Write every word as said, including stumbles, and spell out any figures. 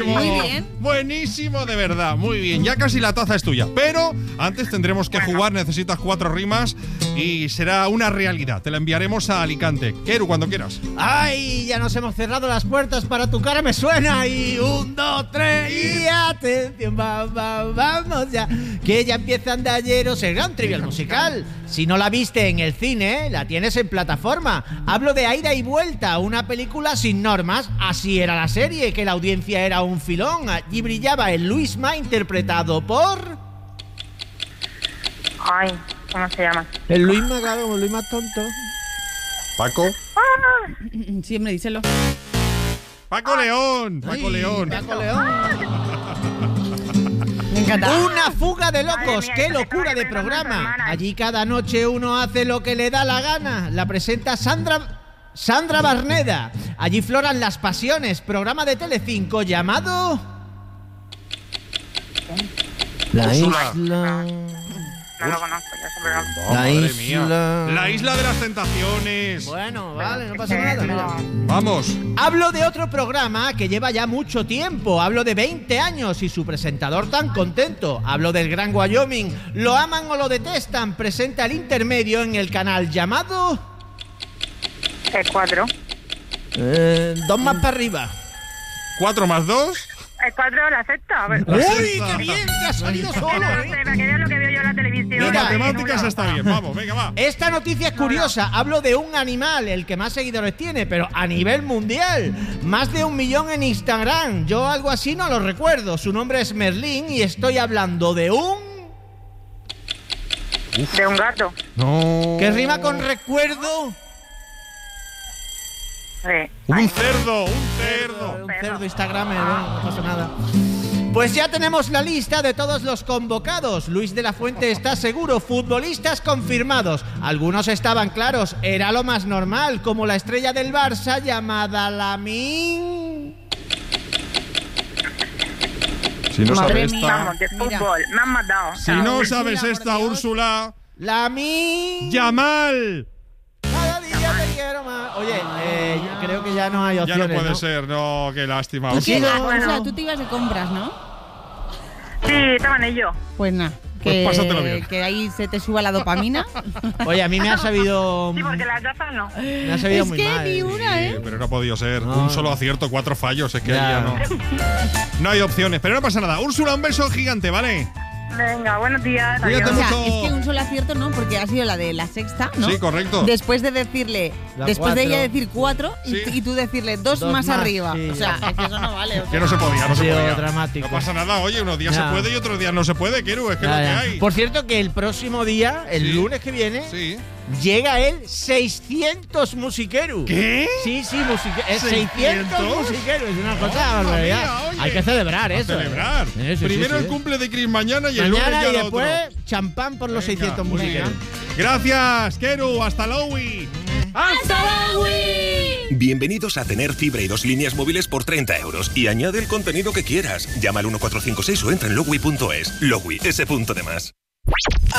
buenísimo. Muy bien. Buenísimo, de verdad. Muy bien. Ya casi la taza es tuya. Pero antes tendremos que Bueno. jugar. Necesitas cuatro rimas y será una realidad. Te la enviaremos a Alicante. Keru, cuando quieras. ¡Ay! Ya nos hemos cerrado las puertas para tu cara me suena. Y un, dos, tres y atención, va, va, vamos ya. Que ya empieza Andalleros, el gran trivial musical. Si no la viste en el cine, la tienes en plataforma. Hablo de Aida y Vuelta, una película sin normas. Así era la serie, que la audiencia era un filón. Allí brillaba el Luisma, interpretado por... Ay, ¿cómo se llama? El Luisma, claro, como el Luisma tonto. Paco. Sí, hombre, díselo. Paco León. Paco Ay, León. Paco León. Me encanta. Una fuga de locos, Madre mía, qué esto que locura estaba de inventando programa. esta semana. Allí cada noche uno hace lo que le da la gana. La presenta Sandra Sandra Barneda. Allí floran las pasiones, programa de Telecinco llamado La Úrsula. Isla. No lo conozco, ya ese programa. Oh, La madre isla. mía. La isla de las tentaciones. Bueno, vale, no pasa Eh, nada. mira. no. Vamos. Hablo de otro programa que lleva ya mucho tiempo. Hablo de veinte años y su presentador tan contento. Hablo del Gran Wyoming. Lo aman o lo detestan. Presenta el intermedio en el canal llamado... El cuatro. Eh, dos más para arriba. Cuatro más dos. El cuatro la sexta. A ver. La ¡Uy, sexta. qué bien! ¡Te ha salido Que solo! no lo ¿eh? sé, para que veas lo que veo yo en la televisión. De Mira, matemáticas está bien. Vamos, venga, va. Esta noticia es curiosa. Hablo de un animal, el que más seguidores tiene, pero a nivel mundial. Más de un millón en Instagram. Yo algo así no lo recuerdo. Su nombre es Merlín y estoy hablando de un... De un gato. No. ¿Qué rima con recuerdo? Sí. Un cerdo, un cerdo. Un cerdo Instagram, no pasa nada. Pues ya tenemos la lista de todos los convocados. Luis de la Fuente está seguro. Futbolistas confirmados. Algunos estaban claros. Era lo más normal, como la estrella del Barça llamada Lamine. Si no Madre sabes mía. esta. Vamos, de Mira. fútbol. Me han matado. Si no Úrsula, sabes por esta, Dios. Úrsula. Lamine. Yamal. Cada día te quiero más. Oye, eh, yo creo que ya no hay Ya opciones. no puede ¿no? ser, no, qué lástima. Tú, Úrsula. te- no, o sea, bueno. tú te ibas de compras, ¿no? Sí, estaban ellos. Pues nada. Pues Que, pásatelo bien. que ahí se te suba la dopamina. Oye, a mí me ha sabido. Sí, porque las gafas no. Me ha sabido Es muy que mal. ni una, Sí, ¿eh? pero no ha podido ser. No. Un solo acierto, cuatro fallos. Es que Ya. ya no. No hay opciones, pero no pasa nada. Úrsula, un beso gigante, ¿vale? Venga, buenos días. Cuídate Adiós. O sea, mucho. es que un solo acierto no, porque ha sido la de la sexta, ¿no? Sí, correcto. Después de decirle, La después de cuatro. ella decir cuatro y, Sí. y tú decirle dos, Dos más, más, arriba. sí, o sea, ya. es que eso no vale. o sea. Que no se podía, no Ha se sido podía. dramático. No pasa nada, oye, unos días Ya. se puede y otros días no se puede, Keru, es que es Ya, lo que ya. hay. Por cierto, que el próximo día, el Sí. lunes que viene, Sí. llega el seiscientos musiqueru. ¿Qué? Sí, sí, musique- es ¿seiscientos? seiscientos musiqueru. Es una cosa Mamma barbaridad. mía, oye. Hay que celebrar A eso. celebrar. Sí, sí, sí, Primero sí. el cumple de Chris mañana y el lunes Mañana ya y lo después otro. champán por los Venga, seiscientos muy musiqueru. bien. Gracias, Keru. Hasta Lowy. Bienvenidos a tener fibra y dos líneas móviles por treinta euros y añade el contenido que quieras. Llama al uno cuatro cinco seis o entra en lowy punto es. Lowy, ese punto de más.